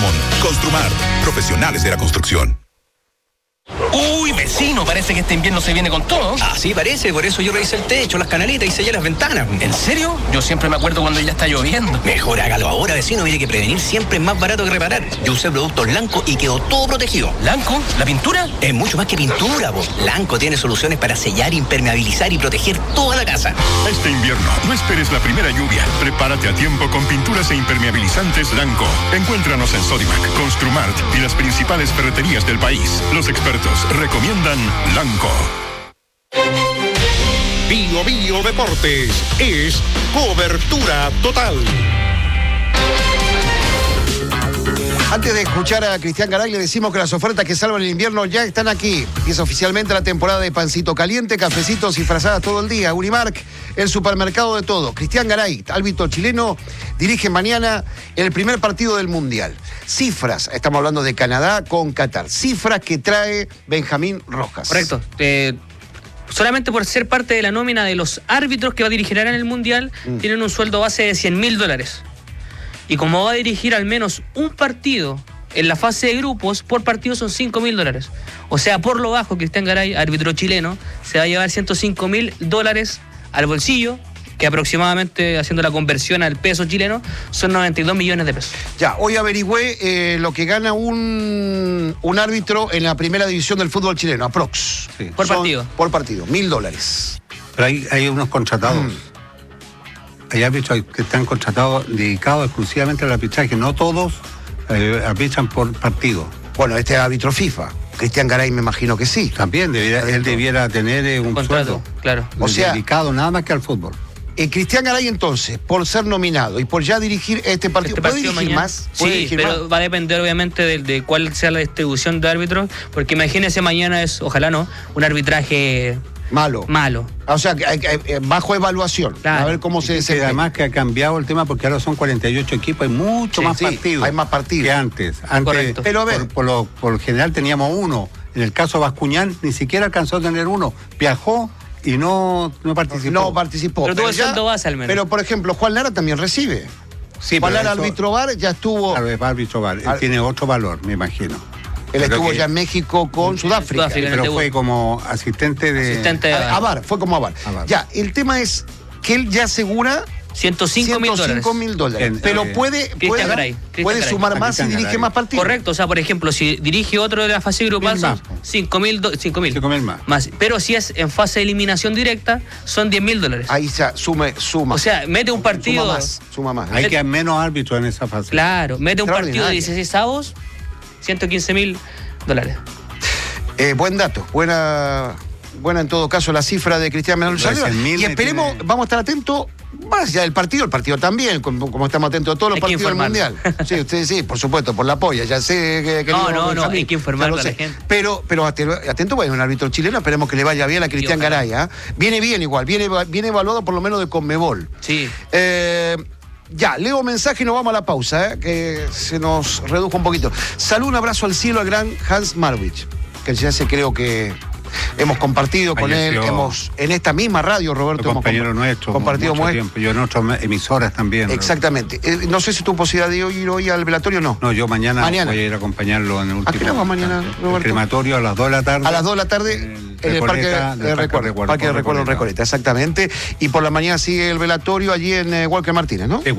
Ramón. Construmar, profesionales de la construcción. Uy, vecino, parece que este invierno se viene con todo. Así parece, por eso yo revisé el techo, las canaletas y sellé las ventanas. ¿En serio? Yo siempre me acuerdo cuando ya está lloviendo. Mejor hágalo ahora, vecino, mire que prevenir siempre es más barato que reparar. Yo usé productos Lanco y quedó todo protegido. ¿Lanco? ¿La pintura? Es mucho más que pintura, vos. Lanco tiene soluciones para sellar, impermeabilizar y proteger toda la casa. Este invierno, no esperes la primera lluvia. Prepárate a tiempo con pinturas e impermeabilizantes Lanco. Encuéntranos en Sodimac, Construmart y las principales ferreterías del país. Los expertos recomiendan Lanco. Bio Bio Deportes es cobertura total. Antes de escuchar a Cristian Garay, le decimos que las ofertas que salvan el invierno ya están aquí. Empieza oficialmente la temporada de pancito caliente, cafecitos y frazadas todo el día. Unimark, el supermercado de todo. Cristian Garay, árbitro chileno, dirige mañana el primer partido del Mundial. Cifras, estamos hablando de Canadá con Qatar. Cifras que trae Benjamín Rojas. Correcto. Solamente por ser parte de la nómina de los árbitros que va a dirigir en el Mundial, tienen un sueldo base de $100.000. Y como va a dirigir al menos un partido en la fase de grupos, por partido son $5.000. O sea, por lo bajo, Cristian Garay, árbitro chileno, se va a llevar $105.000 al bolsillo, que aproximadamente, haciendo la conversión al peso chileno, son 92 millones de pesos. Ya, hoy averigüé lo que gana un árbitro en la primera división del fútbol chileno, aprox. Sí. Por partido. Por partido, $1.000. Pero hay unos contratados. Hay árbitros que están contratados dedicados exclusivamente al arbitraje. No todos arbitran por partido. Bueno, este es árbitro FIFA. Cristian Garay me imagino que sí. También él debiera tener un contrato, sueldo. Claro. O sea, dedicado nada más que al fútbol. Cristian Garay, entonces, por ser nominado y por ya dirigir este partido, ¿puede dirigir mañana más? Sí, pero va a depender obviamente de cuál sea la distribución de árbitros, porque imagínense mañana ojalá no, un arbitraje malo. O sea, bajo evaluación. Claro. A ver cómo se desempeña. Además que ha cambiado el tema porque ahora son 48 equipos, hay mucho más partidos. Hay más partidos que antes. Correcto. Pero a ver, por lo general teníamos uno. En el caso Bascuñán ni siquiera alcanzó a tener uno. Viajó y no participó. Pero tuvo el sueldo base al menos. Pero, por ejemplo, Juan Lara también recibe. Sí, Juan Lara, árbitro VAR, ya estuvo... Claro, es árbitro VAR. Él tiene otro valor, me imagino. Él estuvo ya en México con Sudáfrica. Pero fue como asistente de... A VAR, fue como a VAR. Ya, el tema es que él ya asegura... $105.000. Pero puede sumar más si dirige más partidos. Correcto, o sea, por ejemplo, si dirige otro de la fase grupal, son 5.000 más. Pero si es en fase de eliminación directa, son $10.000. Ahí ya suma. O sea, mete un partido. Suma más. Hay que haber menos árbitros en esa fase. Claro, mete un partido de 16 avos, $115.000. Buen dato, buena en todo caso la cifra de Cristian Mendoza. Y esperemos, vamos a estar atentos más allá del partido, el partido también, como estamos atentos a todos los partidos del Mundial. Sí, ustedes sí, por supuesto, por la polla, ya sé que no, hay que informarlo a la gente. Pero atento, bueno, un árbitro chileno, esperemos que le vaya bien a Cristian Garay, ¿eh? Viene bien igual, viene evaluado por lo menos de Conmebol. Sí. Ya, leo mensaje y nos vamos a la pausa, que se nos redujo un poquito. Salud, un abrazo al cielo al gran Hans Marwich, que ya se creo que hemos compartido con él, en esta misma radio, Roberto, compañero nuestro, compartido mucho tiempo. Yo en otras emisoras también. Exactamente. No sé si tuvo posibilidad de ir hoy al velatorio o no. No, yo mañana voy a ir a acompañarlo en el último. ¿A qué hora va mañana, Roberto? El crematorio a las 2 de la tarde. A las 2 de la tarde en el Parque de Recuerdo en Recoleta, exactamente. Y por la mañana sigue el velatorio allí en Walker Martínez, ¿no? Sí.